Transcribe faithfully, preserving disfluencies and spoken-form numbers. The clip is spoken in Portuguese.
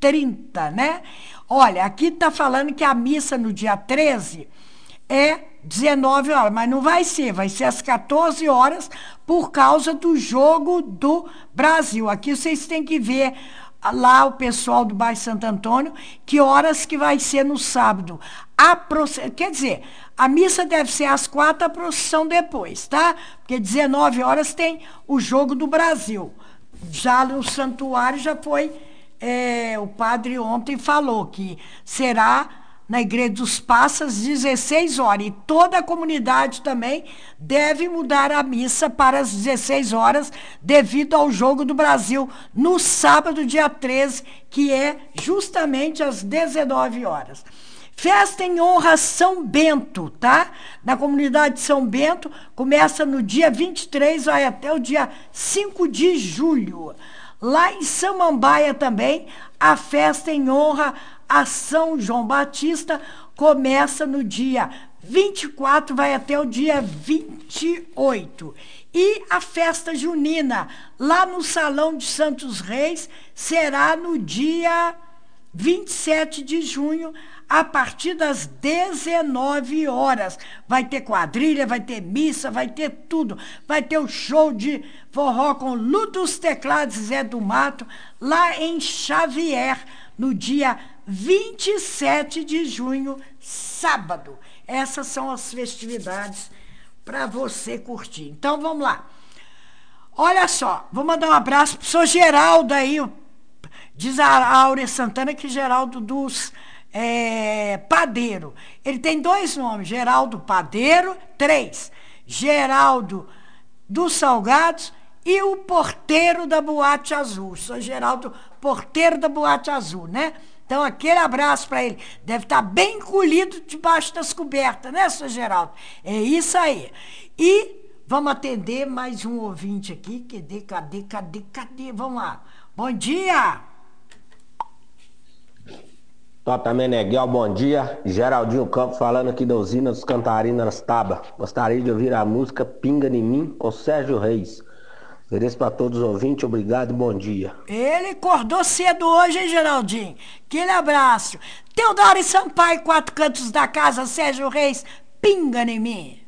trinta, né? Olha, aqui está falando que a missa no dia treze é dezenove horas, mas não vai ser, vai ser às quatorze horas por causa do jogo do Brasil. Aqui vocês têm que ver lá o pessoal do bairro Santo Antônio, que horas que vai ser no sábado. A proce... Quer dizer, a missa deve ser às quatro, a procissão depois, tá? Porque dezenove horas tem o jogo do Brasil. Já no santuário já foi, é, o padre ontem falou que será na Igreja dos Passas, dezesseis horas. E toda a comunidade também deve mudar a missa para as dezesseis horas, devido ao jogo do Brasil, no sábado, dia treze, que é justamente às dezenove horas. Festa em honra a São Bento, tá? Na comunidade de São Bento, começa no dia vinte e três, vai até o dia cinco de julho. Lá em Samambaia também, a festa em honra a São João Batista começa no dia vinte e quatro, vai até o dia vinte e oito. E a festa junina, lá no Salão de Santos Reis, será no dia vinte e sete de junho, a partir das dezenove horas. Vai ter quadrilha, vai ter missa, vai ter tudo. Vai ter o show de forró com Lu dos Teclados Zé do Mato, lá em Xavier, no dia vinte e sete de junho, sábado. Essas são as festividades para você curtir. Então, vamos lá. Olha só, vou mandar um abraço pro senhor Geraldo aí. Diz a Áurea Santana que Geraldo dos é, Padeiro. Ele tem dois nomes, Geraldo Padeiro, três. Geraldo dos Salgados e o porteiro da Boate Azul. Sou Geraldo, porteiro da Boate Azul, né? Então, aquele abraço para ele. Deve estar bem encolhido debaixo das cobertas, né, seu Geraldo? É isso aí. E vamos atender mais um ouvinte aqui. Cadê, cadê, cadê, cadê? Vamos lá. Bom dia! Tota Meneghel, bom dia. Geraldinho Campos falando aqui da usina dos Cantarinas Taba. Gostaria de ouvir a música Pinga em Mim com Sérgio Reis. Ofereço para todos os ouvintes, obrigado e bom dia. Ele acordou cedo hoje, hein, Geraldinho? Aquele abraço. Teodoro e Sampaio, Quatro Cantos da Casa, Sérgio Reis, Pinga em Mim.